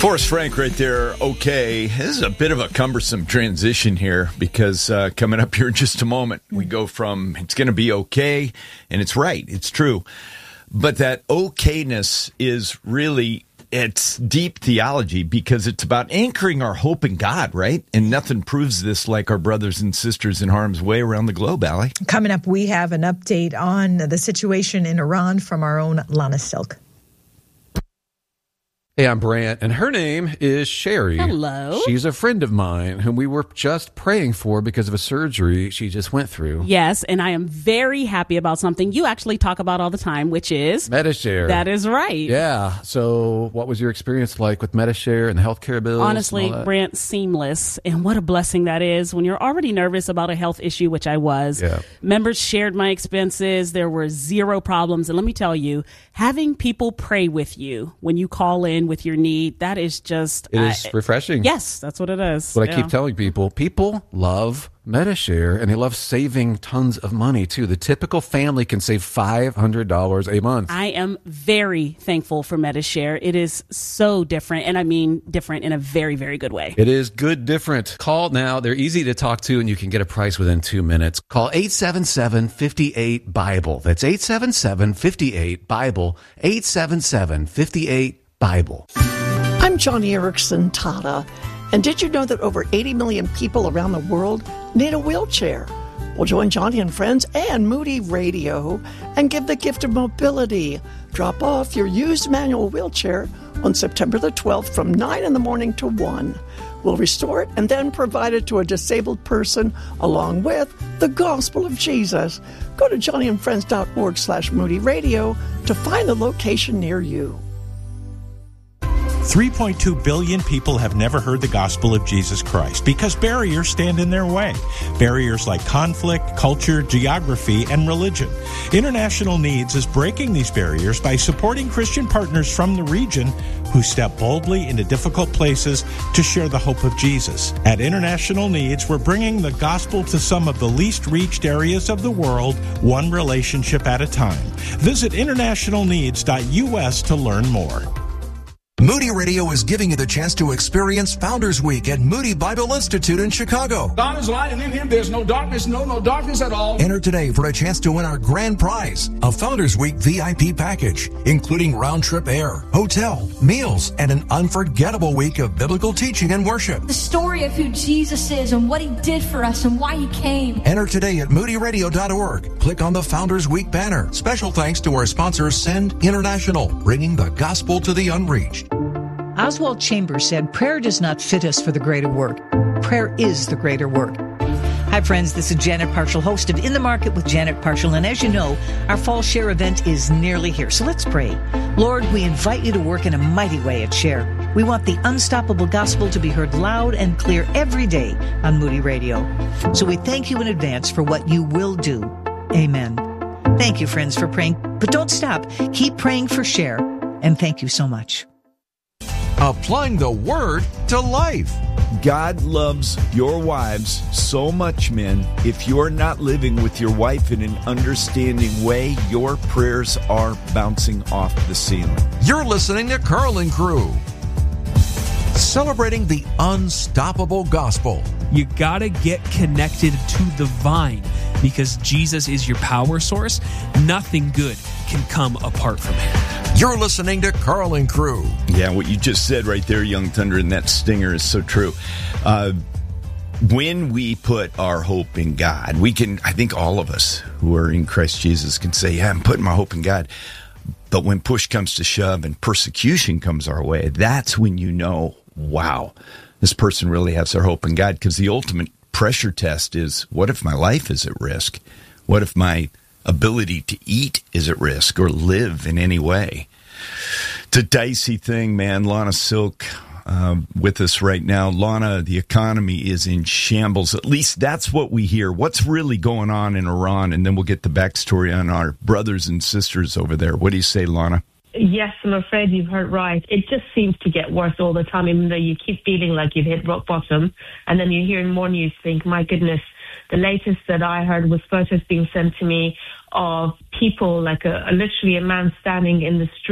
Forrest Frank right there, okay. This is a bit of a cumbersome transition here because coming up here in just a moment, we go from it's going to be okay, and it's right, it's true. But that okayness is really, it's deep theology because it's about anchoring our hope in God, right? And nothing proves this like our brothers and sisters in harm's way around the globe, Allie. Coming up, we have an update on the situation in Iran from our own Lana Silk. Hey, I'm Brant, and her name is Sherry. Hello. She's a friend of mine whom we were just praying for because of a surgery she just went through. Yes, and I am very happy about something you actually talk about all the time, which is Medi-Share. That is right. Yeah. So what was your experience like with Medi-Share and the healthcare bills? Honestly, Brant, seamless. And what a blessing that is when you're already nervous about a health issue, which I was. Yeah. Members shared my expenses. There were zero problems. And let me tell you, having people pray with you when you call in with your need, that is just... It is refreshing. Yes, that's what it is. What I keep telling people, people love Medi-Share, and they love saving tons of money, too. The typical family can save $500 a month. I am very thankful for Medi-Share. It is so different, and I mean different in a very, very good way. It is good different. Call now. They're easy to talk to, and you can get a price within 2 minutes. Call 877-58-BIBLE. That's 877-58-BIBLE. 877-58-BIBLE. I'm Johnny Erickson Tata, and did you know that over 80 million people around the world need a wheelchair? Well, join Johnny and friends and Moody Radio and give the gift of mobility. Drop off your used manual wheelchair on September the 12th from 9 in the morning to 1. We'll restore it and then provide it to a disabled person along with the gospel of Jesus. Go to johnnyandfriends.org/Moody Radio to find the location near you. 3.2 billion people have never heard the gospel of Jesus Christ because barriers stand in their way. Barriers like conflict, culture, geography, and religion. International Needs is breaking these barriers by supporting Christian partners from the region who step boldly into difficult places to share the hope of Jesus. At International Needs, we're bringing the gospel to some of the least reached areas of the world, one relationship at a time. Visit internationalneeds.us to learn more. Moody Radio is giving you the chance to experience Founders Week at Moody Bible Institute in Chicago. God is light, and in Him there's no darkness, no darkness at all. Enter today for a chance to win our grand prize, a Founders Week VIP package, including round-trip air, hotel, meals, and an unforgettable week of biblical teaching and worship. The story of who Jesus is and what He did for us and why He came. Enter today at moodyradio.org. Click on the Founders Week banner. Special thanks to our sponsor, Send International, bringing the gospel to the unreached. Oswald Chambers said, prayer does not fit us for the greater work. Prayer is the greater work. Hi, friends. This is Janet Parshall, host of In the Market with Janet Parshall. And as you know, our Fall Share event is nearly here. So let's pray. Lord, we invite you to work in a mighty way at Share. We want the unstoppable gospel to be heard loud and clear every day on Moody Radio. So we thank you in advance for what you will do. Amen. Thank you, friends, for praying. But don't stop. Keep praying for Share. And thank you so much. Applying the Word to life. God loves your wives so much, men. If you're not living with your wife in an understanding way, your prayers are bouncing off the ceiling. You're listening to Carl and Crew, celebrating the unstoppable gospel. You gotta get connected to the vine because Jesus is your power source. Nothing good can come apart from Him. You're listening to Carl and Crew. Yeah, what you just said right there, Young Thunder, and that stinger is so true. When we put our hope in God, we can, I think all of us who are in Christ Jesus can say, yeah, I'm putting my hope in God. But when push comes to shove and persecution comes our way, that's when you know, wow, this person really has their hope in God. Because the ultimate pressure test is, what if my life is at risk? What if my ability to eat is at risk or live in any way? It's a dicey thing, man. Lana Silk with us right now. Lana, the economy is in shambles. At least that's what we hear. What's really going on in Iran? And then we'll get the backstory on our brothers and sisters over there. What do you say, Lana? Yes, I'm afraid you've heard right. It just seems to get worse all the time, even though you keep feeling like you've hit rock bottom. And then you're hearing more news, think, my goodness. The latest that I heard was photos being sent to me of people, like literally a man standing in the streets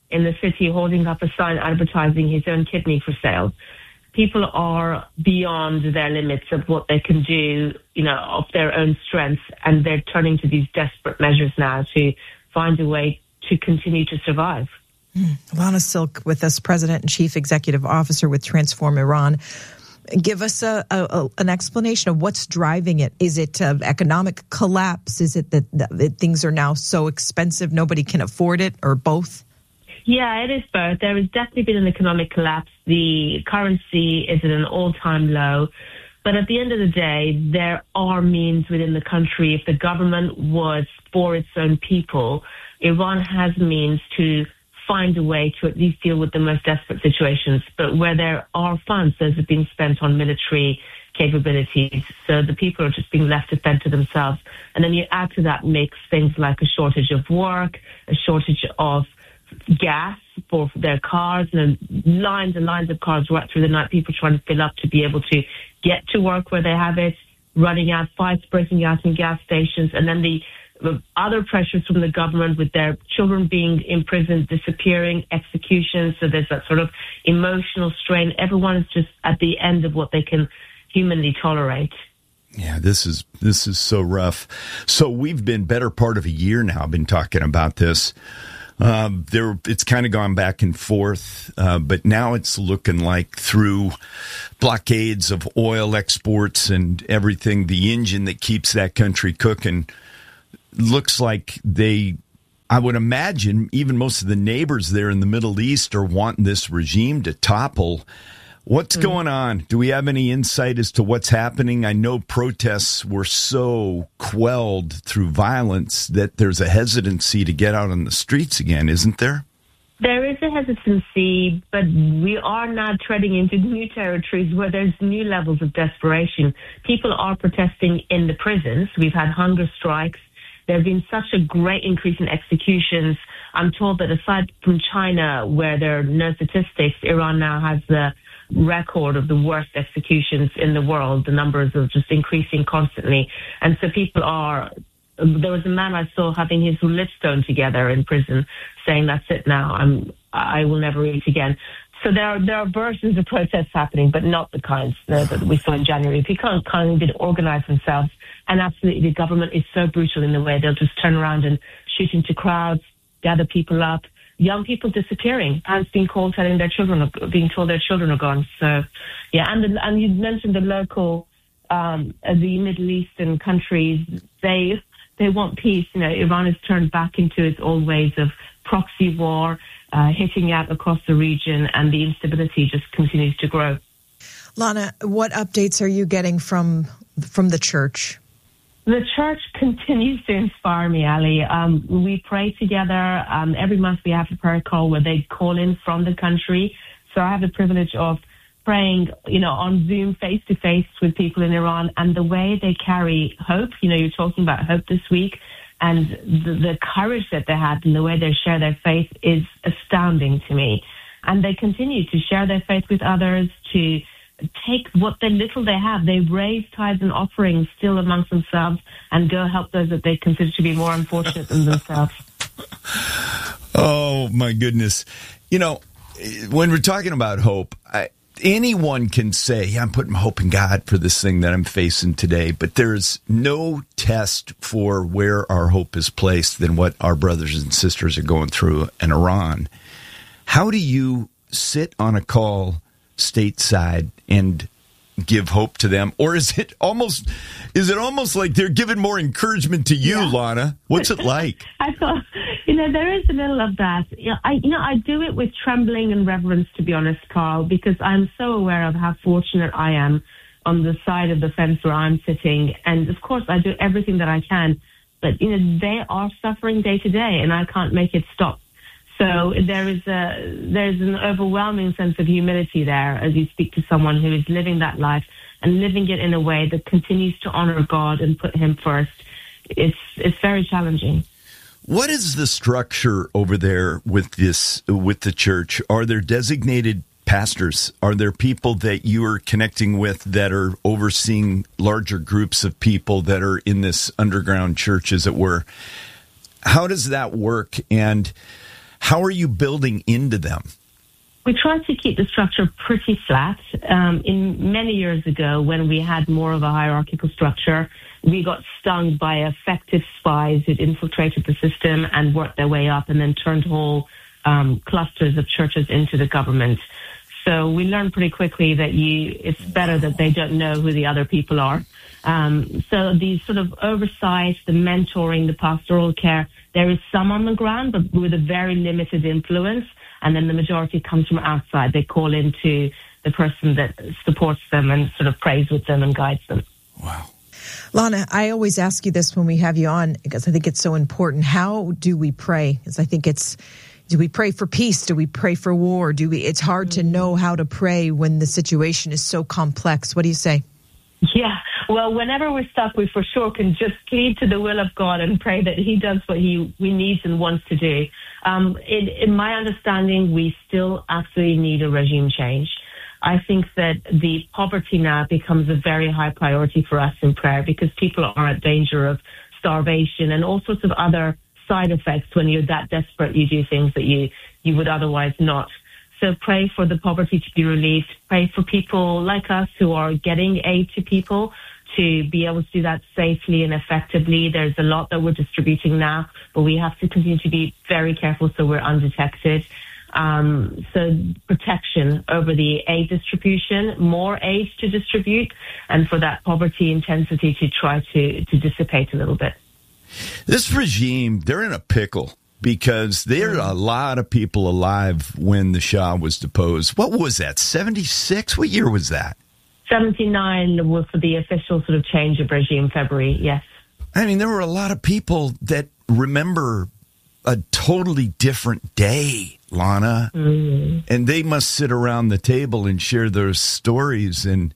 in the city holding up a sign advertising his own kidney for sale. People are beyond their limits of what they can do, of their own strength, and they're turning to these desperate measures now to find a way to continue to survive. Lana Silk with us, President and Chief Executive Officer with Transform Iran. Give us an explanation of what's driving it. Is it economic collapse? Is it that things are now so expensive nobody can afford it, or both? Yeah, it is both. There has definitely been an economic collapse. The currency is at an all-time low. But at the end of the day, there are means within the country. If the government was for its own people, Iran has means to find a way to at least deal with the most desperate situations. But where there are funds, those have been spent on military capabilities. So the people are just being left to fend to themselves. And then you add to that mix things like a shortage of work, a shortage of gas for their cars, and lines and lines of cars right through the night, people trying to fill up to be able to get to work where they have it, running out, fights breaking out in gas stations, and then the other pressures from the government with their children being imprisoned, disappearing, executions. So there's that sort of emotional strain. Everyone is just at the end of what they can humanly tolerate. Yeah, this is so rough. So we've been better part of a year now, been talking about this. It's kind of gone back and forth, but now it's looking like through blockades of oil exports and everything, the engine that keeps that country cooking, looks like I would imagine even most of the neighbors there in the Middle East are wanting this regime to topple. What's going on? Do we have any insight as to what's happening? I know protests were so quelled through violence that there's a hesitancy to get out on the streets again, isn't there? There is a hesitancy, but we are now treading into new territories where there's new levels of desperation. People are protesting in the prisons. We've had hunger strikes. There have been such a great increase in executions. I'm told that aside from China, where there are no statistics, Iran now has the record of the worst executions in the world. The numbers are just increasing constantly. And so people are... There was a man I saw having his lips sewn together in prison, saying, "That's it now. I will never eat again." So there are versions of protests happening, but not the kinds that we saw in January. People can't even organize themselves. And absolutely, the government is so brutal in the way they'll just turn around and shoot into crowds, gather people up, young people disappearing, parents being called, being told their children are gone. So, yeah, and you mentioned the local, the Middle Eastern countries. They want peace. Iran has turned back into its old ways of proxy war, hitting out across the region, and the instability just continues to grow. Lana, what updates are you getting from the church? The church continues to inspire me, Ali. We pray together. Every month we have a prayer call where they call in from the country. So I have the privilege of praying, on Zoom face-to-face with people in Iran, and the way they carry hope. You're talking about hope this week, and the courage that they have and the way they share their faith is astounding to me. And they continue to share their faith with others, to take what little they have. They raise tithes and offerings still amongst themselves and go help those that they consider to be more unfortunate than themselves. Oh, my goodness. When we're talking about hope, anyone can say, yeah, I'm putting my hope in God for this thing that I'm facing today, but there's no test for where our hope is placed than what our brothers and sisters are going through in Iran. How do you sit on a call stateside and give hope to them? Or is it almost like they're giving more encouragement to you, yeah. Lana? What's it like? I thought, there is a little of that. I do it with trembling and reverence, to be honest, Carl, because I'm so aware of how fortunate I am on the side of the fence where I'm sitting. And of course, I do everything that I can. But, they are suffering day to day, and I can't make it stop. So there's an overwhelming sense of humility there as you speak to someone who is living that life and living it in a way that continues to honor God and put Him first. It's very challenging. What is the structure over there with the church? Are there designated pastors? Are there people that you are connecting with that are overseeing larger groups of people that are in this underground church, as it were? How does that work? And How are you building into them? We try to keep the structure pretty flat. In many years ago, when we had more of a hierarchical structure, we got stung by effective spies who'd infiltrated the system and worked their way up and then turned whole clusters of churches into the government. So we learned pretty quickly that it's better that they don't know who the other people are. So the sort of oversight, the mentoring, the pastoral care, there is some on the ground, but with a very limited influence. And then the majority comes from outside. They call into the person that supports them and sort of prays with them and guides them. Wow. Lana, I always ask you this when we have you on because I think it's so important. How do we pray? Because I think do we pray for peace? Do we pray for war? It's hard to know how to pray when the situation is so complex. What do you say? Yeah, well, whenever we're stuck, we for sure can just cleave to the will of God and pray that He does what He needs and wants to do. In my understanding, we still absolutely need a regime change. I think that the poverty now becomes a very high priority for us in prayer because people are at danger of starvation and all sorts of other side effects. When you're that desperate, you do things that you would otherwise not. So pray for the poverty to be relieved. Pray for people like us who are getting aid to people to be able to do that safely and effectively. There's a lot that we're distributing now, but we have to continue to be very careful so we're undetected. So protection over the aid distribution, more aid to distribute, and for that poverty intensity to try to dissipate a little bit. This regime, they're in a pickle because there are a lot of people alive when the Shah was deposed. What was that, 76? What year was that? 79 was for the official sort of change of regime, February, yes. I mean, there were a lot of people that remember a totally different day, Lana. Mm. And they must sit around the table and share their stories, and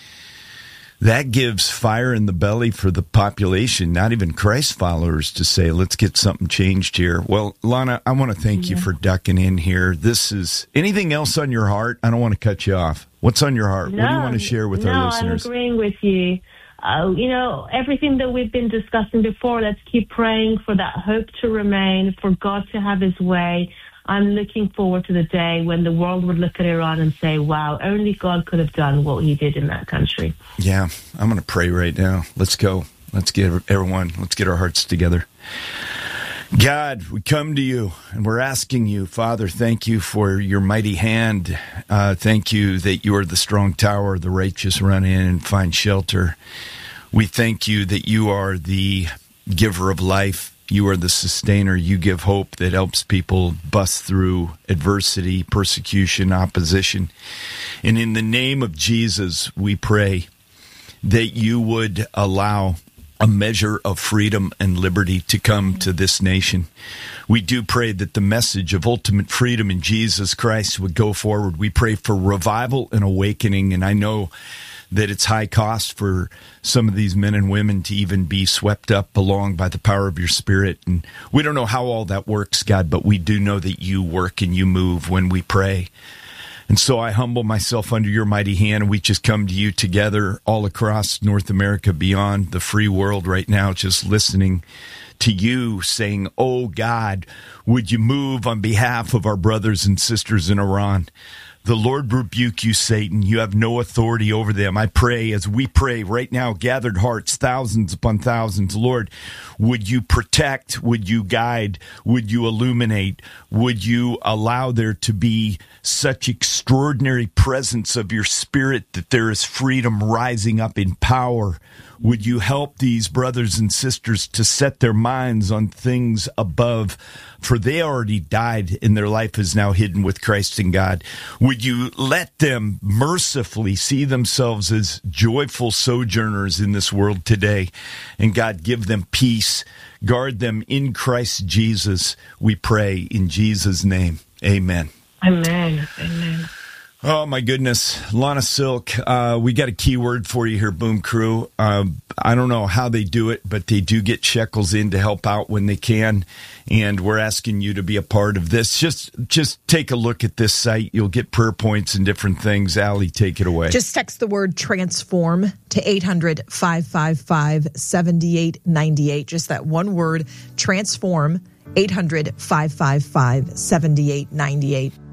that gives fire in the belly for the population, not even Christ followers, to say, let's get something changed here. Well, Lana, I want to thank you for ducking in here. This is anything else on your heart? I don't want to cut you off. What's on your heart? No, what do you want to share with our listeners? I'm agreeing with you. Everything that we've been discussing before, let's keep praying for that hope to remain, for God to have His way. I'm looking forward to the day when the world would look at Iran and say, wow, only God could have done what He did in that country. Yeah, I'm going to pray right now. Let's go. Let's get our hearts together. God, we come to you and we're asking you, Father, thank you for your mighty hand. Thank you that you are the strong tower, the righteous run in and find shelter. We thank you that you are the giver of life. You are the sustainer. You give hope that helps people bust through adversity, persecution, opposition. And in the name of Jesus, we pray that you would allow a measure of freedom and liberty to come to this nation. We do pray that the message of ultimate freedom in Jesus Christ would go forward. We pray for revival and awakening, and I know that it's high cost for some of these men and women to even be swept up along by the power of your Spirit. And we don't know how all that works, God, but we do know that you work and you move when we pray. And so I humble myself under your mighty hand, and we just come to you together all across North America, beyond the free world right now, just listening to you saying, oh God, would you move on behalf of our brothers and sisters in Iran? The Lord rebuke you, Satan. You have no authority over them. I pray as we pray right now, gathered hearts, thousands upon thousands. Lord, would you protect? Would you guide? Would you illuminate? Would you allow there to be such extraordinary presence of your Spirit that there is freedom rising up in power? Would you help these brothers and sisters to set their minds on things above? For they already died, and their life is now hidden with Christ in God. Would you let them mercifully see themselves as joyful sojourners in this world today? And God, give them peace. Guard them in Christ Jesus, we pray in Jesus' name. Amen. Amen. Amen. Oh, my goodness. Lana Silk, we got a key word for you here, Boom Crew. I don't know how they do it, but they do get shekels in to help out when they can. And we're asking you to be a part of this. Just take a look at this site. You'll get prayer points and different things. Allie, take it away. Just text the word transform to 800-555-7898. Just that one word, transform. 800-555-7898.